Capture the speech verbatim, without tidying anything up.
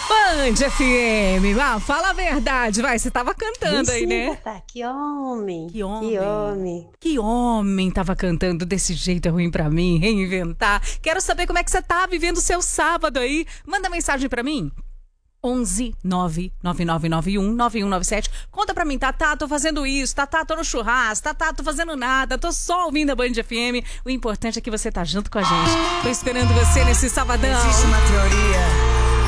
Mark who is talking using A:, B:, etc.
A: Band F M, ah, fala a verdade, vai, você tava cantando aí, né?
B: Tá. Que homem,
A: que homem,
B: que homem,
A: que homem tava cantando desse jeito, é ruim pra mim, reinventar. Quero saber como é que você tá vivendo o seu sábado aí, manda mensagem pra mim. onze nove nove nove nove um nove um nove sete. Conta pra mim, Tatá, tô fazendo isso, Tatá, tô no churrasco, Tatá, tô fazendo nada, tô só ouvindo a Band F M. O importante é que você tá junto com a gente. Tô esperando você nesse sabadão.
C: Existe uma teoria